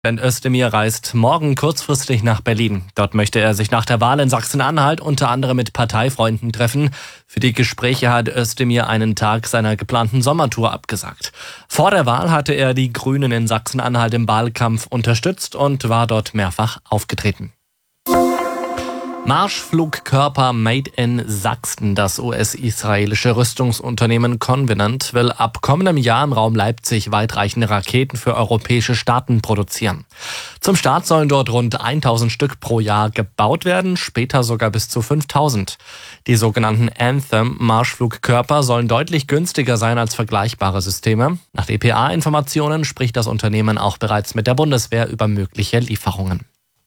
Ben Özdemir reist morgen kurzfristig nach Berlin. Dort möchte er sich nach der Wahl in Sachsen-Anhalt unter anderem mit Parteifreunden treffen. Für die Gespräche hat Özdemir einen Tag seiner geplanten Sommertour abgesagt. Vor der Wahl hatte er die Grünen in Sachsen-Anhalt im Wahlkampf unterstützt und war dort mehrfach aufgetreten. Marschflugkörper Made in Sachsen. Das US-israelische Rüstungsunternehmen Covenant will ab kommendem Jahr im Raum Leipzig weitreichende Raketen für europäische Staaten produzieren. Zum Start sollen dort rund 1000 Stück pro Jahr gebaut werden, später sogar bis zu 5000. Die sogenannten Anthem-Marschflugkörper sollen deutlich günstiger sein als vergleichbare Systeme. Nach dpa-Informationen spricht das Unternehmen auch bereits mit der Bundeswehr über mögliche Lieferungen.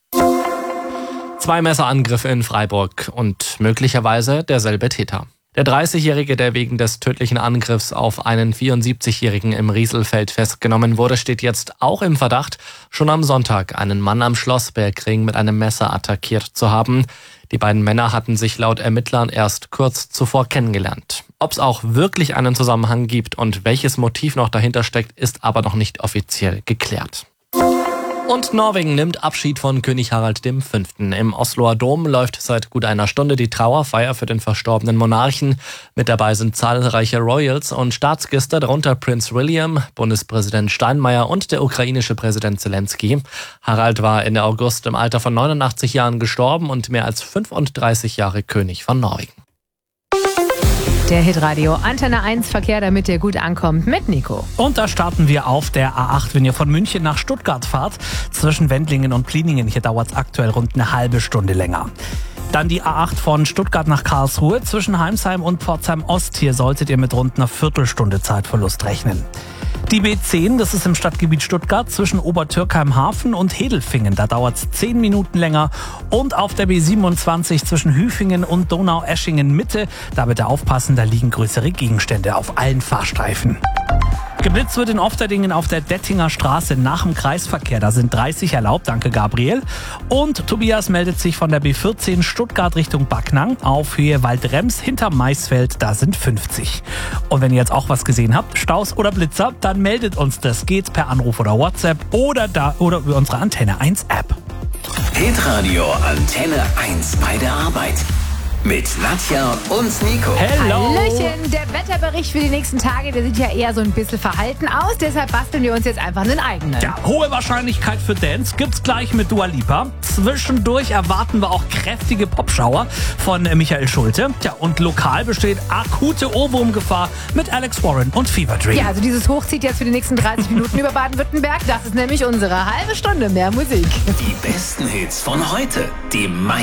2 Messerangriffe in Freiburg und möglicherweise derselbe Täter. Der 30-Jährige, der wegen des tödlichen Angriffs auf einen 74-Jährigen im Rieselfeld festgenommen wurde, steht jetzt auch im Verdacht, schon am Sonntag einen Mann am Schlossbergring mit einem Messer attackiert zu haben. Die beiden Männer hatten sich laut Ermittlern erst kurz zuvor kennengelernt. Ob es auch wirklich einen Zusammenhang gibt und welches Motiv noch dahinter steckt, ist aber noch nicht offiziell geklärt. Und Norwegen nimmt Abschied von König Harald V. Im Osloer Dom läuft seit gut einer Stunde die Trauerfeier für den verstorbenen Monarchen. Mit dabei sind zahlreiche Royals und Staatsgäste, darunter Prinz William, Bundespräsident Steinmeier und der ukrainische Präsident Zelensky. Harald war Ende August im Alter von 89 Jahren gestorben und mehr als 35 Jahre König von Norwegen. Der Hitradio Antenne 1 Verkehr, damit ihr gut ankommt, mit Nico. Und da starten wir auf der A8, wenn ihr von München nach Stuttgart fahrt. Zwischen Wendlingen und Pliningen, hier dauert es aktuell rund eine halbe Stunde länger. Dann die A8 von Stuttgart nach Karlsruhe. Zwischen Heimsheim und Pforzheim Ost, hier solltet ihr mit rund einer Viertelstunde Zeitverlust rechnen. Die B10, das ist im Stadtgebiet Stuttgart zwischen Obertürkheim-Hafen und Hedelfingen. Da dauert es 10 Minuten länger. Und auf der B27 zwischen Hüfingen und Donaueschingen-Mitte, da bitte aufpassen, da liegen größere Gegenstände auf allen Fahrstreifen. Geblitzt wird in Ofterdingen auf der Dettinger Straße nach dem Kreisverkehr. Da sind 30 erlaubt, danke Gabriel. Und Tobias meldet sich von der B14 Stuttgart Richtung Backnang auf Höhe Waldrems hinter Maisfeld, da sind 50. Und wenn ihr jetzt auch was gesehen habt, Staus oder Blitzer, dann meldet uns das. Geht's per Anruf oder WhatsApp oder über unsere Antenne 1 App. Hitradio Antenne 1 bei der Arbeit. Mit Nadja und Nico. Hello! Hallöchen, der Wetterbericht für die nächsten Tage, der sieht ja eher so ein bisschen verhalten aus. Deshalb basteln wir uns jetzt einfach einen eigenen. Ja, hohe Wahrscheinlichkeit für Dance gibt's gleich mit Dua Lipa. Zwischendurch erwarten wir auch kräftige Popschauer von Michael Schulte. Tja, und lokal besteht akute Ohrwurmgefahr mit Alex Warren und Fever Dream. Ja, also dieses Hoch zieht jetzt für die nächsten 30 Minuten über Baden-Württemberg. Das ist nämlich unsere halbe Stunde mehr Musik. Die besten Hits von heute. Die